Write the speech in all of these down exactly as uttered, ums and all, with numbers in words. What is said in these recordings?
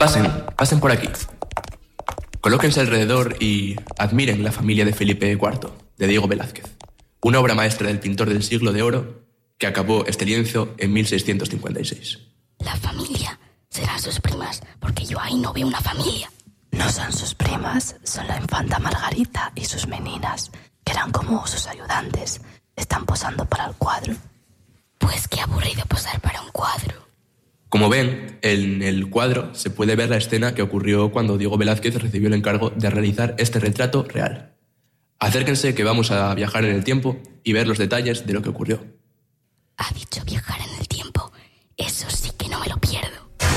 Pasen, pasen por aquí. Colóquense alrededor y admiren la familia de Felipe cuarto, de Diego Velázquez, una obra maestra del pintor del siglo de oro que acabó este lienzo en mil seiscientos cincuenta y seis. La familia serán sus primas, porque yo ahí no veo una familia. No son sus primas, son la infanta Margarita y sus meninas, que eran como sus ayudantes. Están posando para el cuadro. Pues qué aburrido posar para un cuadro. Como ven, en el cuadro se puede ver la escena que ocurrió cuando Diego Velázquez recibió el encargo de realizar este retrato real. Acérquense que vamos a viajar en el tiempo y ver los detalles de lo que ocurrió. Ha dicho viajar en el tiempo. Eso sí que no me lo pierdo.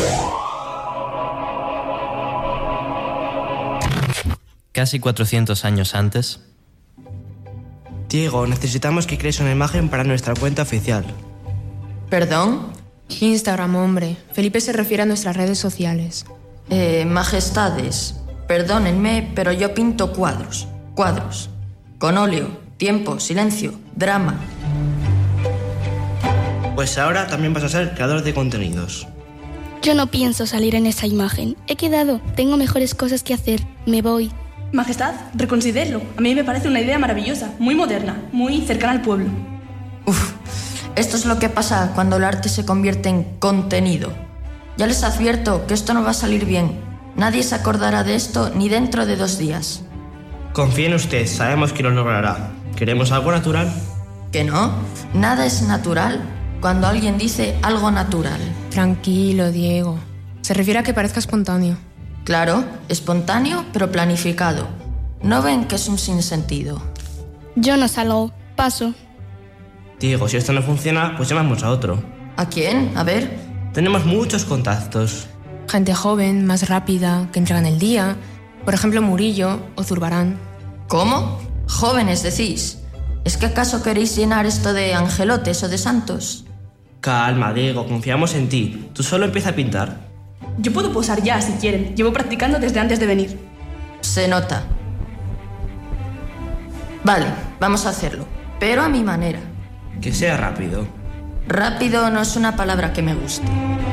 Casi cuatrocientos años antes. Diego, necesitamos que crees una imagen para nuestra cuenta oficial. ¿Perdón? Instagram, hombre. Felipe se refiere a nuestras redes sociales. Eh, majestades, perdónenme, pero yo pinto cuadros. Cuadros. Con óleo, tiempo, silencio, drama. Pues ahora también vas a ser creador de contenidos. Yo no pienso salir en esa imagen. He quedado. Tengo mejores cosas que hacer. Me voy. Majestad, reconsidérelo. A mí me parece una idea maravillosa, muy moderna, muy cercana al pueblo. Uf, esto es lo que pasa cuando el arte se convierte en contenido. Ya les advierto que esto no va a salir bien. Nadie se acordará de esto ni dentro de dos días. Confía en usted, sabemos que lo logrará. ¿Queremos algo natural? ¿Que no? Nada es natural cuando alguien dice algo natural. Tranquilo, Diego. Se refiere a que parezca espontáneo. Claro, espontáneo pero planificado. ¿No ven que es un sinsentido? Yo no salgo. Paso. Diego, si esto no funciona, pues llamamos a otro. ¿A quién? A ver. Tenemos muchos contactos. Gente joven, más rápida, que entregan el día. Por ejemplo, Murillo o Zurbarán. ¿Cómo? ¿Jóvenes decís? ¿Es que acaso queréis llenar esto de angelotes o de santos? Calma, Diego, confiamos en ti. Tú solo empieza a pintar. Yo puedo posar ya, si quieren. Llevo practicando desde antes de venir. Se nota. Vale, vamos a hacerlo. Pero a mi manera. Que sea rápido. Rápido no es una palabra que me guste.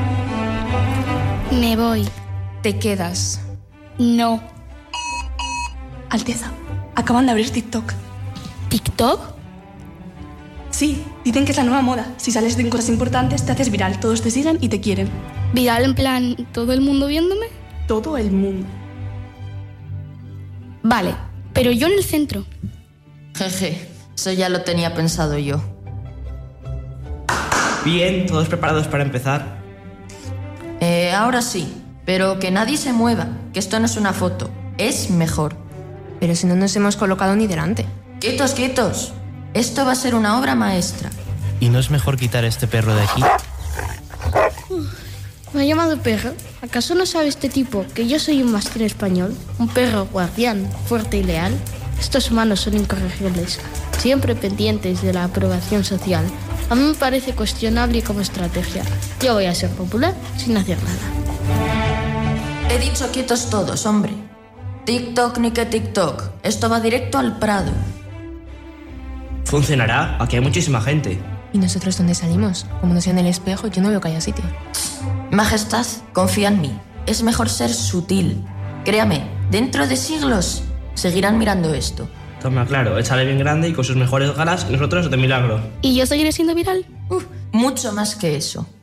Me voy. Te quedas. No. Alteza, acaban de abrir TikTok. ¿TikTok? Sí, dicen que es la nueva moda. Si sales de cosas importantes, te haces viral. Todos te siguen y te quieren. ¿Viral en plan todo el mundo viéndome? Todo el mundo. Vale, pero yo en el centro. Jeje, eso ya lo tenía pensado yo. Bien, ¿todos preparados para empezar? Eh, ahora sí, pero que nadie se mueva, que esto no es una foto, es mejor. Pero si no nos hemos colocado ni delante. Quietos, quietos. Esto va a ser una obra maestra. ¿Y no es mejor quitar este perro de aquí? Me ha llamado perro. ¿Acaso no sabe este tipo que yo soy un mastín español? Un perro guardián, fuerte y leal. Estos humanos son incorregibles, siempre pendientes de la aprobación social. A mí me parece cuestionable como estrategia. Yo voy a ser popular sin hacer nada. He dicho quietos todos, hombre. TikTok ni que TikTok. Esto va directo al Prado. Funcionará, aquí hay muchísima gente. ¿Y nosotros dónde salimos? Como no sea en el espejo, yo no veo que haya sitio. Majestad, confía en mí. Es mejor ser sutil. Créame, dentro de siglos seguirán mirando esto. Toma, claro, échale bien grande y con sus mejores galas y nosotros de milagro. ¿Y yo seguiré siendo viral? Uf, mucho más que eso.